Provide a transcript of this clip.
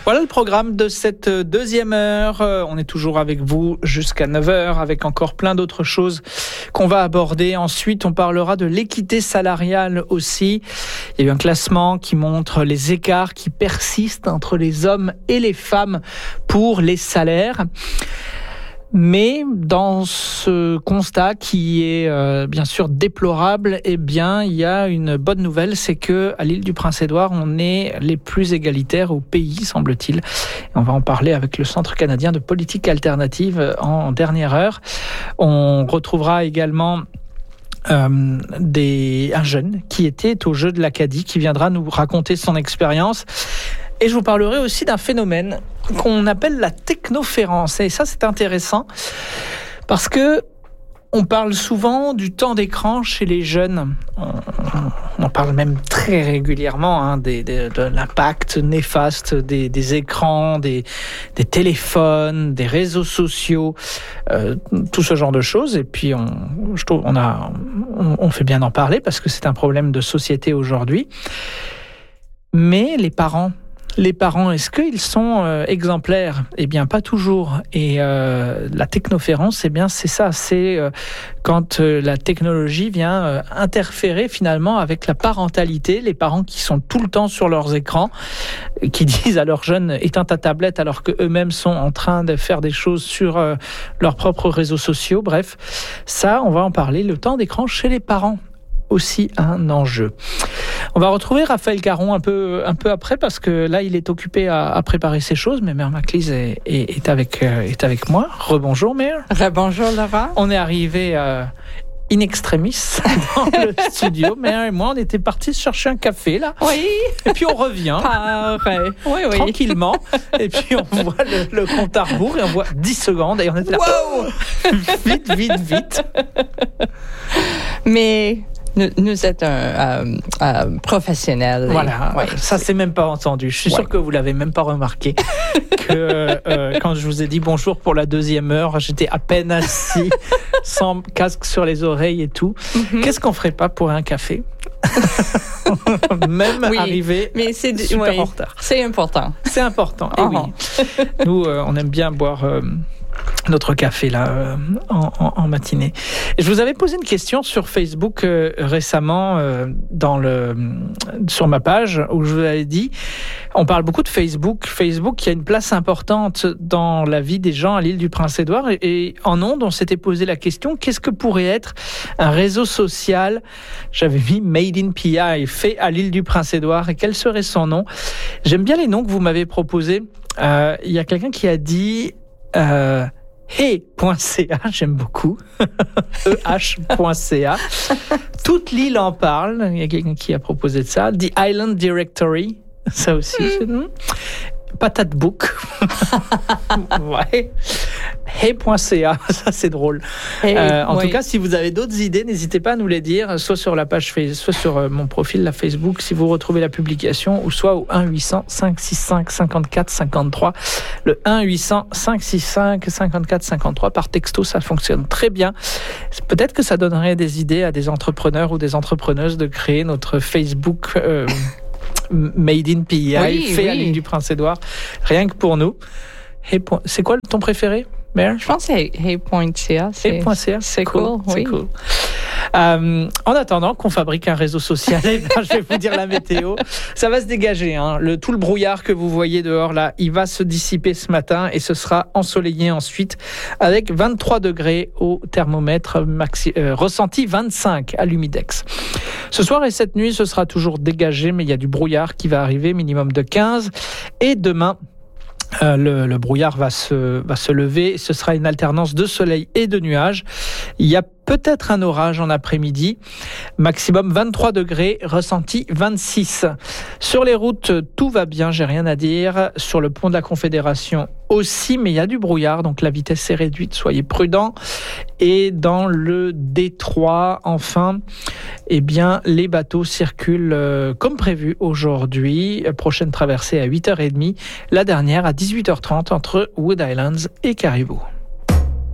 Voilà le programme de cette deuxième heure. On est toujours avec vous jusqu'à 9h avec encore plein d'autres choses qu'on va aborder. Ensuite, on parlera de l'équité salariale aussi. Il y a eu un classement qui montre les écarts qui persistent entre les hommes et les femmes pour les salaires. Mais dans ce constat qui est bien sûr déplorable, eh bien il y a une bonne nouvelle, c'est que à l'île du Prince-Édouard, on est les plus égalitaires au pays, semble-t-il. Et on va en parler avec le Centre canadien de politique alternative en dernière heure. On retrouvera également un jeune qui était au jeu de l'Acadie, qui viendra nous raconter son expérience. Et je vous parlerai aussi d'un phénomène qu'on appelle la technoférence. Et ça, c'est intéressant parce que on parle souvent du temps d'écran chez les jeunes. On en parle même très régulièrement de l'impact néfaste des écrans, des téléphones, des réseaux sociaux, tout ce genre de choses. Et puis, je trouve, on fait bien d'en parler parce que c'est un problème de société aujourd'hui. Mais les parents, est-ce qu'ils sont exemplaires ? Eh bien, pas toujours. Et la technoférence, eh bien, c'est ça. C'est quand la technologie vient interférer finalement avec la parentalité. Les parents qui sont tout le temps sur leurs écrans, qui disent à leurs jeunes « éteins ta tablette » alors qu'eux-mêmes sont en train de faire des choses sur leurs propres réseaux sociaux. Bref, ça, on va en parler. Le temps d'écran chez les parents, aussi un enjeu. On va retrouver Raphaël Caron un peu après parce que là il est occupé à préparer ses choses, mais Mère Maclise est avec moi. Rebonjour Mère. Rebonjour Laurent. On est arrivé in extremis dans le studio. Mère et moi on était partis chercher un café là. Oui. Et puis on revient. Oui. Tranquillement. Et puis on voit le compte à rebours et on voit 10 secondes et on était là. Wow. Vite. Mais nous êtes un professionnel. Voilà, ça c'est même pas entendu. Je suis sûr que vous l'avez même pas remarqué que quand je vous ai dit bonjour pour la deuxième heure, j'étais à peine assis, sans casque sur les oreilles et tout. Mm-hmm. Qu'est-ce qu'on ferait pas pour un café? Même arrivé super en retard. C'est important. C'est important. Et oui. Nous, on aime bien boire notre café là en matinée. Et je vous avais posé une question sur Facebook récemment sur ma page où je vous avais dit, on parle beaucoup de Facebook qui a une place importante dans la vie des gens à l'île du Prince-Édouard et en ondes on s'était posé la question, qu'est-ce que pourrait être un réseau social, j'avais mis Made in PI, fait à l'île du Prince-Édouard, et quel serait son nom? J'aime bien les noms que vous m'avez proposés. Il y a quelqu'un qui a dit hey.ca, j'aime beaucoup. EH.ca. Toute l'île en parle. Il y a quelqu'un qui a proposé de ça. The Island Directory. Ça aussi. Patate Book. Ouais. Hey.ca, ça c'est drôle. En tout cas, si vous avez d'autres idées, n'hésitez pas à nous les dire, soit sur la page Facebook, soit sur mon profil la Facebook, si vous retrouvez la publication, ou soit au 1-800-565-54-53. Le 1-800-565-54-53 par texto, ça fonctionne très bien. Peut-être que ça donnerait des idées à des entrepreneurs ou des entrepreneuses de créer notre Facebook Made in PI, à l'île du Prince-Édouard, rien que pour nous. C'est quoi ton préféré, Mère? Je pense que c'est Hey.ca. Hey.ca, c'est cool. C'est cool. En attendant qu'on fabrique un réseau social, je vais vous dire la météo. Ça va se dégager. Tout le brouillard que vous voyez dehors, là, il va se dissiper ce matin et ce sera ensoleillé ensuite avec 23 degrés au thermomètre, ressenti 25 à l'humidex. Ce soir et cette nuit, ce sera toujours dégagé, mais il y a du brouillard qui va arriver, minimum de 15. Et demain, le brouillard va se lever. Ce sera une alternance de soleil et de nuages. Il y a peut-être un orage en après-midi. Maximum 23 degrés, ressenti 26. Sur les routes, tout va bien, j'ai rien à dire. Sur le pont de la Confédération aussi, mais il y a du brouillard, donc la vitesse est réduite, soyez prudents. Et dans le détroit, enfin, eh bien, les bateaux circulent comme prévu aujourd'hui. Prochaine traversée à 8h30, la dernière à 18h30 entre Wood Islands et Caribou.